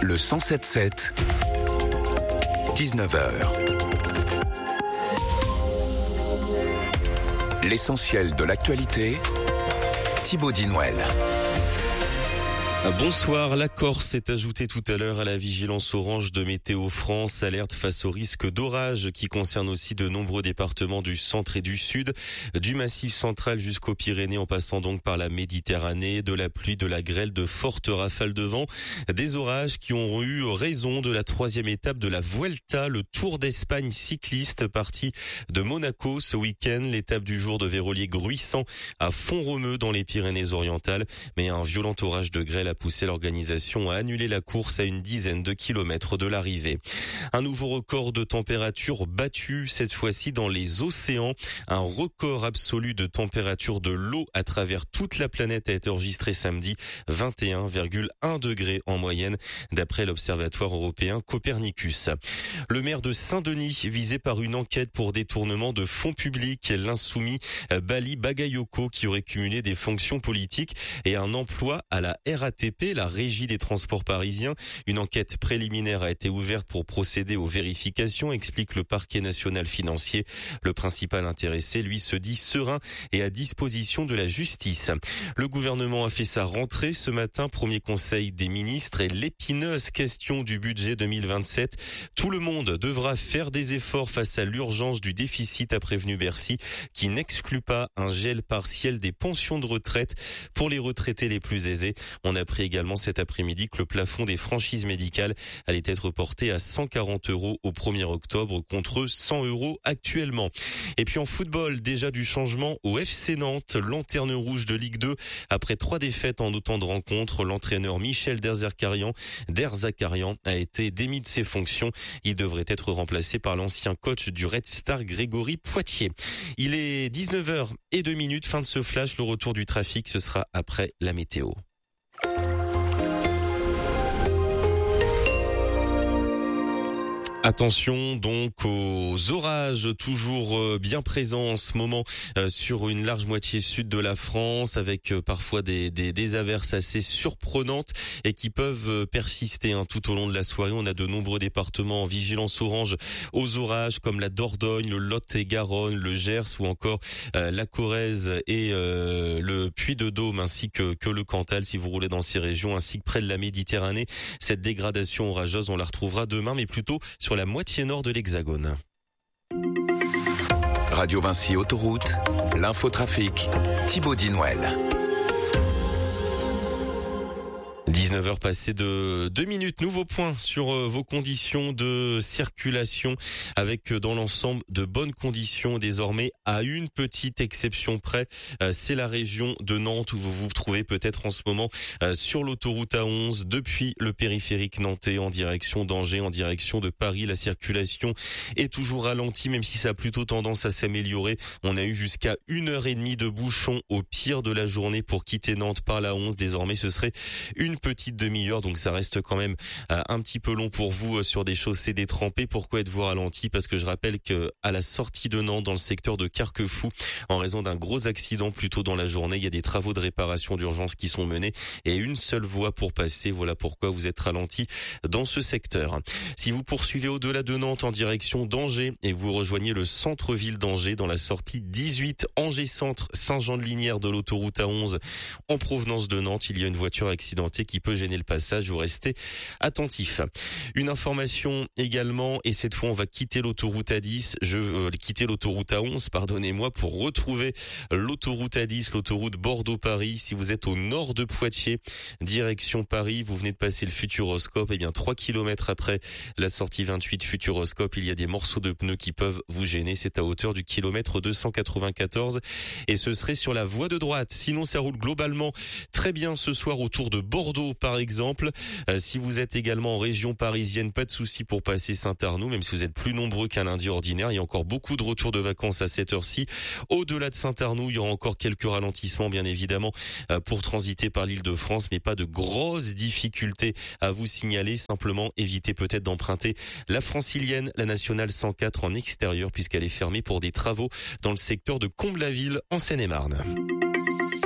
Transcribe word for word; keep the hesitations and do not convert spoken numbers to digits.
Le cent sept sept, dix-neuf heures. L'essentiel de l'actualité, Thibaut Dinouel. Bonsoir, la Corse s'est ajoutée tout à l'heure à la vigilance orange de Météo France, alerte face au risque d'orage qui concerne aussi de nombreux départements du centre et du sud, du massif central jusqu'aux Pyrénées en passant donc par la Méditerranée, de la pluie, de la grêle, de fortes rafales de vent, des orages qui ont eu raison de la troisième étape de la Vuelta, le Tour d'Espagne cycliste parti de Monaco ce week-end. L'étape du jour devait relier Gruissant à Font-Romeu dans les Pyrénées-Orientales, mais un violent orage de grêle a poussé l'organisation à annuler la course à une dizaine de kilomètres de l'arrivée. Un nouveau record de température battu, cette fois-ci dans les océans. Un record absolu de température de l'eau à travers toute la planète a été enregistré samedi, vingt et un virgule un degrés en moyenne, d'après l'Observatoire européen Copernicus. Le maire de Saint-Denis, visé par une enquête pour détournement de fonds publics, l'insoumis Bali Bagayoko, qui aurait cumulé des fonctions politiques et un emploi à la R A T P, la Régie des transports parisiens. Une enquête préliminaire a été ouverte pour procéder aux vérifications, explique le parquet national financier. Le principal intéressé, lui, se dit serein et à disposition de la justice. Le gouvernement a fait sa rentrée ce matin, premier conseil des ministres et l'épineuse question du budget deux mille vingt-sept. Tout le monde devra faire des efforts face à l'urgence du déficit, a prévenu Bercy, qui n'exclut pas un gel partiel des pensions de retraite pour les retraités les plus aisés. On a appris également cet après-midi que le plafond des franchises médicales allait être porté à cent quarante euros au premier octobre contre cent euros actuellement. Et puis en football, déjà du changement au F C Nantes, lanterne rouge de Ligue deux. Après trois défaites en autant de rencontres, l'entraîneur Michel Derzakarian, Derzakarian a été démis de ses fonctions. Il devrait être remplacé par l'ancien coach du Red Star Grégory Poitier. Il est dix-neuf heures zéro deux, fin de ce flash. Le retour du trafic, ce sera après la météo. Attention donc aux orages toujours bien présents en ce moment sur une large moitié sud de la France, avec parfois des, des, des averses assez surprenantes et qui peuvent persister hein, tout au long de la soirée. On a de nombreux départements en vigilance orange aux orages comme la Dordogne, le Lot-et-Garonne, le Gers ou encore euh, la Corrèze et euh, le Puy-de-Dôme ainsi que, que le Cantal si vous roulez dans ces régions, ainsi que près de la Méditerranée. Cette dégradation orageuse, on la retrouvera demain, mais plutôt sur la moitié nord de l'Hexagone. Radio Vinci Autoroute, l'infotrafic, Thibaut Dinouel. dix-neuf heures passées de deux minutes. Nouveau point sur vos conditions de circulation avec dans l'ensemble de bonnes conditions désormais, à une petite exception près. C'est la région de Nantes où vous vous trouvez peut-être en ce moment sur l'autoroute A onze depuis le périphérique nantais en direction d'Angers, en direction de Paris. La circulation est toujours ralentie même si ça a plutôt tendance à s'améliorer. On a eu jusqu'à une heure et demie de bouchons au pire de la journée pour quitter Nantes par la onze. Désormais, ce serait une petite demi-heure, donc ça reste quand même euh, un petit peu long pour vous euh, sur des chaussées détrempées. Pourquoi êtes-vous ralenti? Parce que je rappelle que à la sortie de Nantes, dans le secteur de Carquefou, en raison d'un gros accident plus tôt dans la journée, il y a des travaux de réparation d'urgence qui sont menés et une seule voie pour passer. Voilà pourquoi vous êtes ralenti dans ce secteur. Si vous poursuivez au-delà de Nantes en direction d'Angers et vous rejoignez le centre-ville d'Angers dans la sortie dix-huit Angers Centre Saint-Jean-de-Linière de l'autoroute A onze en provenance de Nantes, il y a une voiture accidentée qui peut gêner le passage, vous restez attentif. Une information également, et cette fois on va quitter l'autoroute A dix, je euh, quitter l'autoroute A onze, pardonnez-moi, pour retrouver l'autoroute A dix, l'autoroute Bordeaux-Paris. Si vous êtes au nord de Poitiers, direction Paris, vous venez de passer le Futuroscope, et bien trois kilomètres après la sortie vingt-huit Futuroscope, il y a des morceaux de pneus qui peuvent vous gêner. C'est à hauteur du kilomètre deux cent quatre-vingt-quatorze et ce serait sur la voie de droite. Sinon ça roule globalement très bien ce soir autour de Bordeaux par exemple. Euh, si vous êtes également en région parisienne, pas de souci pour passer Saint-Arnoux, même si vous êtes plus nombreux qu'un lundi ordinaire. Il y a encore beaucoup de retours de vacances à cette heure-ci. Au-delà de Saint-Arnoux, il y aura encore quelques ralentissements, bien évidemment, euh, pour transiter par l'Île-de-France, mais pas de grosses difficultés à vous signaler. Simplement, évitez peut-être d'emprunter la francilienne, la nationale cent quatre en extérieur, puisqu'elle est fermée pour des travaux dans le secteur de Comble-la-Ville, en Seine-et-Marne.